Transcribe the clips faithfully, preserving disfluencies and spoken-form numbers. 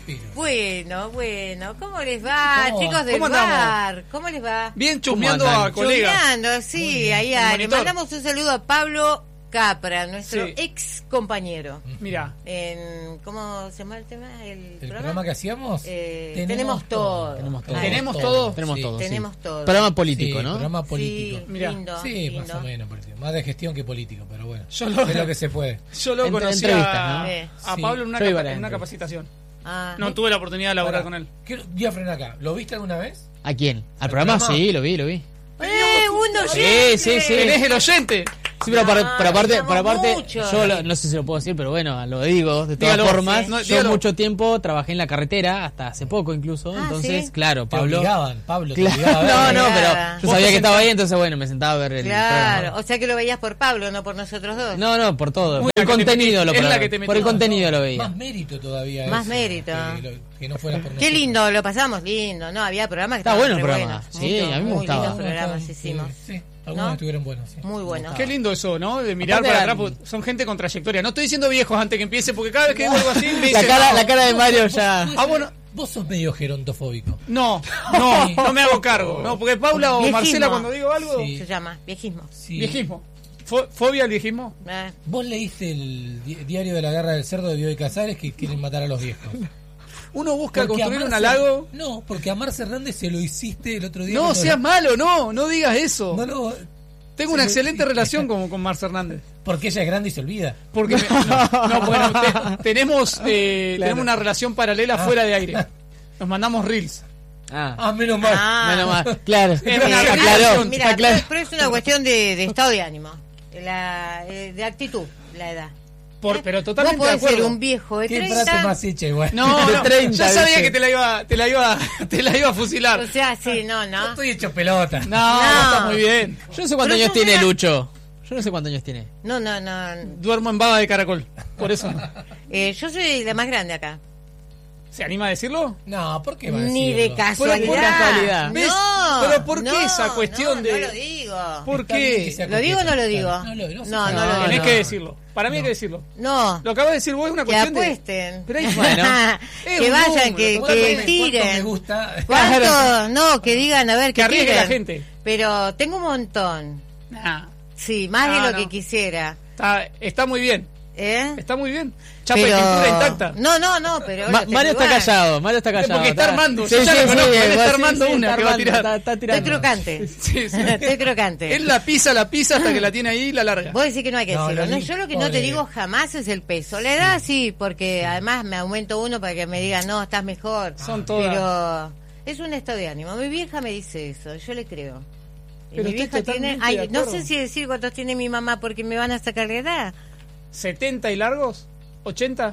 Bueno, bueno, ¿cómo les va, ¿Cómo? chicos del ¿Cómo bar? ¿Cómo les va? Bien chusmeando a colegas. Chusmeando, sí, ahí El a- le monitor. mandamos un saludo a Pablo Capra, nuestro Sí. ex compañero. Mira, En, ¿cómo se llama el tema? ¿El, ¿El programa? programa que hacíamos? Eh, tenemos todo. Tenemos todo. Ahí. ¿Tenemos todo? Tenemos Sí. todo. Tenemos sí. todo. Programa político, Sí, ¿no? programa político. Sí, Mirá. lindo, Sí, lindo. más o menos político. Más de gestión que político, pero bueno. Yo lo- es lo que se puede. yo lo Entre- conocí entrevistas, a, ¿no? Sí. a Sí. Pablo en una, Yo iba a capa- la en una entrevista. capacitación. Ah, No tuve la oportunidad de laburar Pará, con él. quiero- voy a frenar acá. ¿Lo viste alguna vez? ¿A quién? ¿Al ¿Al programa? programa? Sí, lo vi, lo vi. ¡Eh, un Sí, oyente! sí, sí. Él es el oyente. Sí, pero, para- No, pero aparte, digamos pero aparte mucho. yo lo- no sé si lo puedo decir, pero bueno, lo digo. De todas Dígalo, formas, sí. No, yo dígalo. mucho tiempo trabajé en la carretera, hasta hace poco incluso. Ah, entonces, ¿sí? claro, Te Pablo. obligaban, Pablo, te Claro, obligaba a no, ver. no, pero Claro. yo Vos sabía te que estaba sentás- ahí, entonces bueno, me sentaba a ver el Claro, programa. o sea que lo veías por Pablo, no por nosotros dos. No, no, por todo. Uy, por el la que te contenido metí, lo es por, la que te por el metí. contenido lo veía. Más mérito todavía. Más eso, mérito. Que, lo- que no fuera por Qué nosotros. lindo, lo pasamos lindo, ¿no? Había programas que Está estaban bueno el re programa. buenos. Sí, a mí me muy gustaba. lindos Ah, programas sí, hicimos. Sí, algunos ¿No? estuvieron buenos. Sí. Muy buenos. Qué lindo eso, ¿no? De mirar Aparte para eran- atrás. porque son gente con trayectoria. No estoy diciendo viejos antes que empiece, porque cada vez que digo algo así me La dicen, cara, no, la cara de Mario ya. Ah, bueno. Vos sos medio gerontofóbico. No, no, no me hago cargo. No, porque Paula o Viejismo. Marcela cuando digo algo, Sí. Se llama viejismo. Sí. viejismo. Fo- ¿Fobia al viejismo? Eh, ¿Vos leíste el di- diario de la guerra del cerdo de Bioy Casares que quieren matar a los viejos? Uno busca Porque a construir un Marce- halago. No, porque a Marce Hernández se lo hiciste el otro día. No cuando- seas malo, no, no digas eso. No lo- Tengo una se lo excelente hiciste. relación con, con Marce Hernández. Porque ella es grande y se olvida. Porque me- no, no, bueno, te- tenemos, eh, Claro. tenemos una relación paralela Ah. fuera de aire. Nos mandamos reels. Ah, Ah, menos mal. Ah. menos mal. Claro, Es una aclaró. relación. Mira, aclaró. pero, pero es una cuestión de, de estado de ánimo, la, eh, de actitud, la edad. Por, ¿Eh? pero totalmente Vos de podés ser acuerdo. un viejo de Qué treinta, frase más hecha igual. No, de no, treinta, ya sabía dice. que te la iba, te la iba, te la iba a fusilar. o sea, sí, no, Yo no. estoy hecho pelota. No, No. está muy bien. Yo no sé cuántos Pero años yo tiene era- Lucho. Yo no sé cuántos años tiene. No, no, no. Duermo en baba de caracol. Por eso. Eh, yo soy la más grande acá. ¿Se anima a decirlo? No, ¿por qué va a Ni de decirlo? casualidad. por casualidad. ¿Ves? No. Pero ¿por qué no, esa cuestión no, de- No lo digo. ¿Por Está bien que qué? sea ¿Lo digo o no lo coqueta. digo? No, lo- no, se No, sabe. no lo Tenés no. que decirlo. Para mí hay que decirlo. No. Lo acabas de decir vos, es una Que cuestión de... apuesten. Pero ahí- Bueno. Es que un vayan, número, que, totalmente. que ¿Cuánto me tiren. gusta? ¿Cuánto? No, que digan, a ver, Que que arriesgue tiren. la gente. Pero tengo un montón. Nah, Sí, más No, de lo no. que quisiera. está, está muy bien. ¿Eh? Está muy bien. Chapa Pero- y pintura intacta. No, no, no, pero. Ma- ahora Mario tengo está igual. callado, Mario está callado. porque está armando, yo Sí, ya sí, lo conozco, sí, él está sí, armando sí, una está que va a armando, tirar. está- está Estoy tirando. crocante. Sí, sí. Estoy crocante. Él la pisa, la pisa hasta que la tiene ahí y la larga. Vos decís que no hay que No, decirlo. lo No, li- yo lo que no te pobre. digo jamás es el peso. La edad sí, porque además me aumento uno para que me digan, no, estás mejor. Son todas. Pero es un estado de ánimo. Mi vieja me dice eso, yo le creo. Y Pero mi estoy vieja tiene. totalmente Ay, de no acuerdo. sé si decir cuántos tiene mi mamá porque me van a sacar la edad. ¿setenta y largos? ¿ochenta?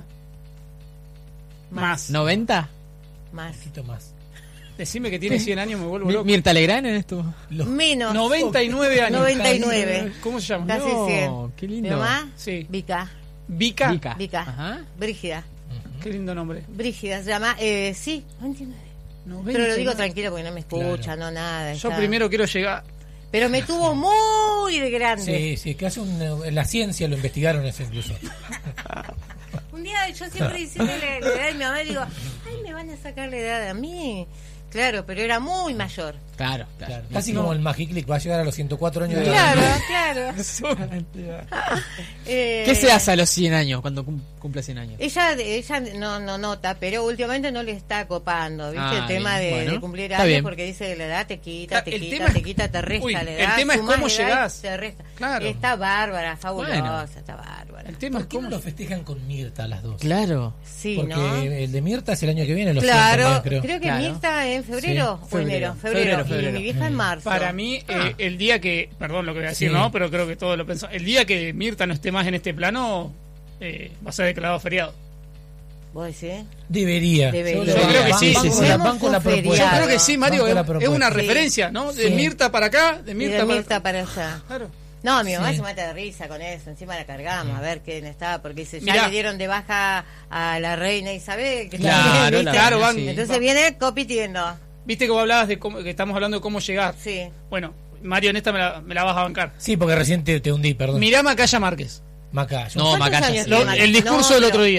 Más. ¿noventa? Más. Un poquito más. Decime que tiene cien años, me vuelvo Mi- loco. Mirta Legrand en esto. Los- Menos. noventa y nueve años. noventa y nueve. ¿Cómo se llama? Casi No, cien. qué Mi lindo. mamá, Sí. Vica. Vica. Vica. Vica. Ajá. Brígida. Qué lindo nombre. Brígida se llama. Eh, sí, noventa y nueve. Pero lo digo tranquilo porque no me escucha, no nada. Yo está- primero quiero llegar. Pero me tuvo muy de grande. Sí, sí, que hace un, en la ciencia lo investigaron eso incluso. Un día yo siempre diciendo la, la edad de mi mamá, digo, ay, me van a sacar la edad a mí. Claro, pero era muy mayor. Claro, claro. Claro, casi como el Magiclick va a llegar a los ciento cuatro años de Claro, edad. claro. Eh, ¿Qué se hace a los cien años cuando cum- cumple cien años? Ella, ella no, no nota, pero últimamente no le está copando, ¿viste? Ah, el tema bien, de, bueno, de cumplir está años, bien. porque dice que la edad te quita, te El quita, tema- te quita, te resta Uy, la el edad. tema es sumás cómo edad y llegás. Te resta. Claro. Está bárbara, fabulosa, Bueno. está bárbara. El tema ¿Por es qué no cómo. lo festejan con Mirta las dos? Claro. Sí, Porque ¿no? el de Mirta es el año que viene, los Claro, cien también, creo. que Claro. Mirta en febrero Sí, o febrero. enero, febrero, Febrero, febrero. y mi vieja en marzo. Para mí, eh, Ah. el día que. Perdón lo que voy a decir, Sí. ¿no? Pero creo que todo lo pensó. El día que Mirta no esté más en este plano, eh, va a ser declarado feriado. ¿Vos decís? Debería. Debería. Yo creo que sí. Banco, Sí, sí. la- banco la Yo propuesta. Yo Claro. creo que sí, Mario. Banco la Es, es propuesta. una Sí. referencia, ¿no? De Sí. Mirta para acá, de Y Mirta de para Mirta para allá. Claro. No, mi mamá Sí. se mata de risa con eso, encima la cargamos a ver quién estaba, porque dice, ya Mirá. le dieron de baja a la reina Isabel, que Claro, está bien, la ¿viste? Claro, van- sí. Entonces viene compitiendo. Viste que vos hablabas de cómo, que estamos hablando de cómo llegar. Sí. Bueno, Mario, en esta me la, me la vas a bancar. Sí, porque recién te, te hundí, perdón. Mirá Macaya Márquez. Macaya. No, ¿Cuántos Macaya años sí. Lo- tiene Macaya? el discurso No, del pero- otro día.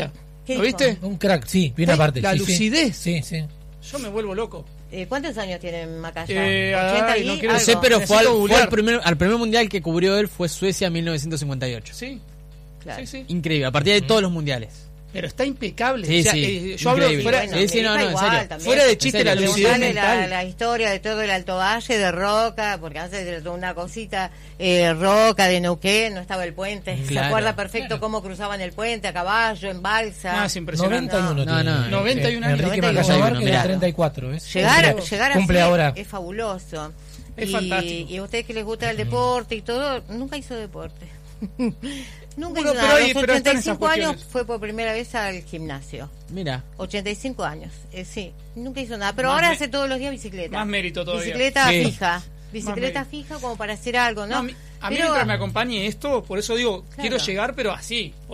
¿Qué ¿Lo dijo? viste? Un crack, sí, bien Ay, aparte. la sí, lucidez. Sí, sí. sí. Yo me vuelvo loco. Eh, ¿Cuántos años tiene Macaya? Eh, ochenta ay, y no quiero No algo. sé, pero fue, al, Necesito fue googlear. al, primer, al primer mundial que cubrió él fue Suecia mil novecientos cincuenta y ocho. Sí, Claro. sí, sí. Increíble, a partir de todos los mundiales. Pero está impecable. Sí, o sea, sí, eh, yo hablo increíble. fuera, Bueno, Sí, sí, no, Mirta no, en igual serio. también. fuera de chiste, En la serio, lucidez Preguntale la, mental. la historia de todo el Alto Valle, de Roca, porque hace de una cosita, eh, Roca, de Neuquén, no estaba el puente. Se Claro. acuerda perfecto cómo cruzaban el puente, a caballo, en balsa. No, es impresionante. noventa y uno No, tiene, no, eh, noventa y un años. Enrique noventa y uno, Macaya Vázquez, mirá. de treinta y cuatro, ¿ves? Llegar, Cumple- llegar Cumple así ahora. es fabuloso. Es y, fantástico. y a ustedes que les gusta el deporte y todo, nunca hizo deporte. Nunca Bueno, hizo pero nada. ahí- A los pero están esas ochenta y cinco años cuestiones. fue por primera vez al gimnasio. Mira, ochenta y cinco años, eh, sí, nunca hizo nada. Pero Más ahora me- hace todos los días bicicleta. Más mérito todavía. Bicicleta Sí. fija. Bicicleta mérito. fija como para hacer algo, ¿no? No, a mí, a mí Pero- mientras me acompañe esto, por eso digo, Claro. quiero llegar, pero así.